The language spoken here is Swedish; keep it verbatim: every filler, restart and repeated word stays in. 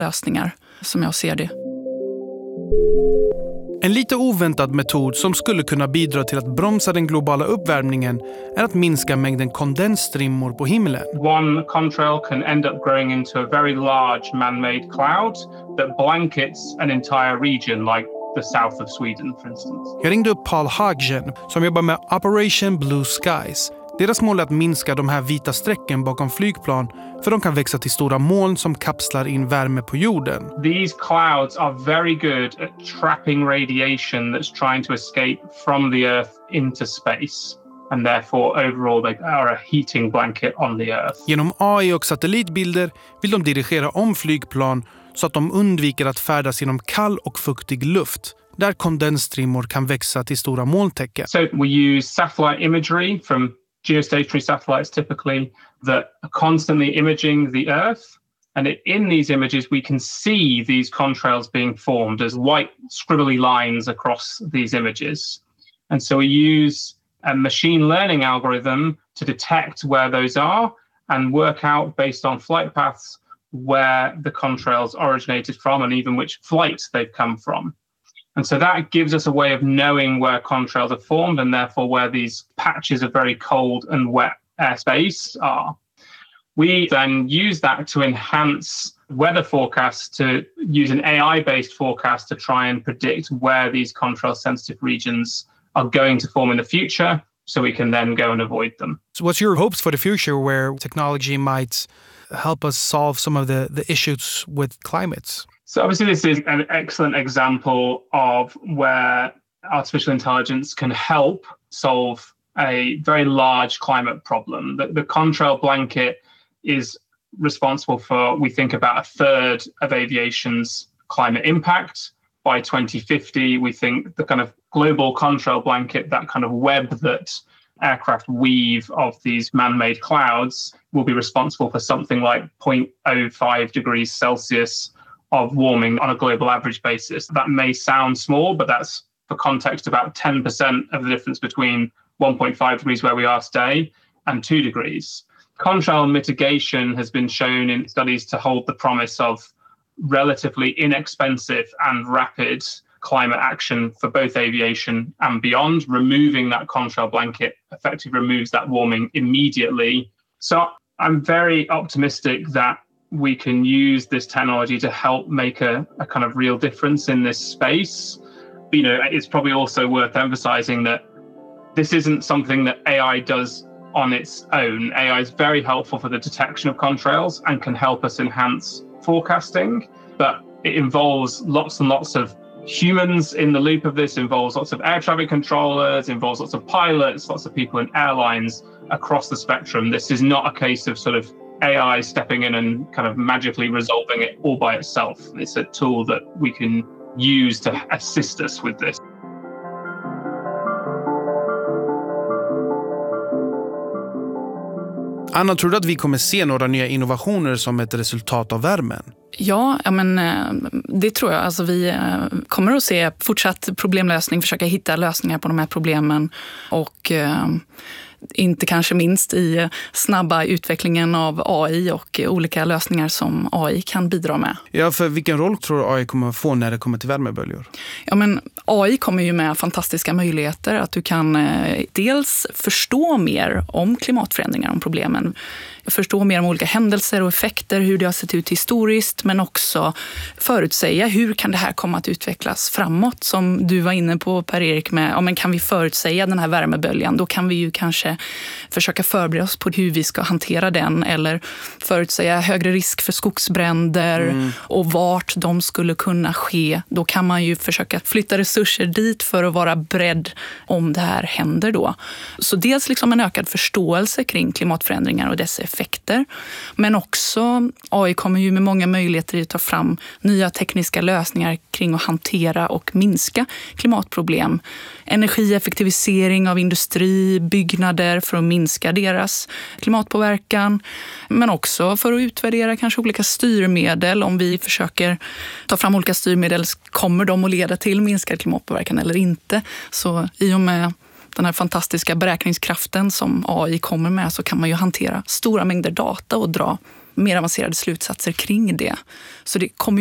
lösningar som jag ser det. En lite oväntad metod som skulle kunna bidra till att bromsa den globala uppvärmningen är att minska mängden kondensstrimmor på himlen. One contrail can end up growing into a very large man-made cloud that blankets an entire region like the south of Sweden, for instance. Jag ringde upp Paul Hagen som jobbar med Operation Blue Skies. Deras mål är att minska de här vita strecken bakom flygplan för de kan växa till stora moln som kapslar in värme på jorden. These clouds are very good at trapping radiation that's trying to escape from the Earth into space. And therefore overall they are a heating blanket on the Earth. Genom A I och satellitbilder vill de dirigera om flygplan så att de undviker att färdas genom kall och fuktig luft, där kondensstrimmor kan växa till stora molntäcken. So we use satellite imagery from geostationary satellites typically that are constantly imaging the Earth. And in these images, we can see these contrails being formed as white scribbly lines across these images. And so we use a machine learning algorithm to detect where those are and work out based on flight paths where the contrails originated from and even which flights they've come from. And so that gives us a way of knowing where contrails are formed and therefore where these patches of very cold and wet airspace are. We then use that to enhance weather forecasts, to use an A I-based forecast to try and predict where these contrail-sensitive regions are going to form in the future so we can then go and avoid them. So what's your hopes for the future where technology might help us solve some of the, the issues with climates? So obviously this is an excellent example of where artificial intelligence can help solve a very large climate problem. The, the contrail blanket is responsible for, we think, about a third of aviation's climate impact. By twenty fifty, we think the kind of global contrail blanket, that kind of web that aircraft weave of these man-made clouds, will be responsible for something like zero point zero five degrees Celsius of warming on a global average basis. That may sound small, but that's, for context, about ten percent of the difference between one point five degrees where we are today and two degrees. Contrail mitigation has been shown in studies to hold the promise of relatively inexpensive and rapid climate action for both aviation and beyond. Removing that contrail blanket effectively removes that warming immediately. So I'm very optimistic that we can use this technology to help make a, a kind of real difference in this space. You know, it's probably also worth emphasizing that this isn't something that A I does on its own. A I is very helpful for the detection of contrails and can help us enhance forecasting, but it involves lots and lots of humans in the loop of this, involves lots of air traffic controllers, involves lots of pilots, lots of people in airlines across the spectrum. This is not a case of sort of A I stepping in and kind of magically resolving it all by itself. It's a tool that we can use to assist us with this. Anna, tror du att vi kommer se några nya innovationer som ett resultat av värmen? Ja, men det tror jag. Alltså vi kommer att se fortsatt problemlösning, försöka hitta lösningar på de här problemen och inte kanske minst i snabba utvecklingen av A I och olika lösningar som A I kan bidra med. Ja, för vilken roll tror du A I kommer att få när det kommer till värmeböljor? Ja, men A I kommer ju med fantastiska möjligheter att du kan eh, dels förstå mer om klimatförändringar, om problemen. Förstå mer om olika händelser och effekter, hur det har sett ut historiskt, men också förutsäga hur kan det här komma att utvecklas framåt. Som du var inne på, Per-Erik, med ja, men kan vi förutsäga den här värmeböljan, då kan vi ju kanske försöka förbereda oss på hur vi ska hantera den, eller förutsäga högre risk för skogsbränder mm. och vart de skulle kunna ske. Då kan man ju försöka flytta resurser dit för att vara beredd om det här händer då. Så dels liksom en ökad förståelse kring klimatförändringar och dess effekter, men också A I kommer ju med många möjligheter att ta fram nya tekniska lösningar kring att hantera och minska klimatproblem. Energieffektivisering av industri, byggnader för att minska deras klimatpåverkan, men också för att utvärdera kanske olika styrmedel. Om vi försöker ta fram olika styrmedel, kommer de att leda till minskad klimatpåverkan eller inte? Så i och med den här fantastiska beräkningskraften som A I kommer med så kan man ju hantera stora mängder data och dra mer avancerade slutsatser kring det. Så det kommer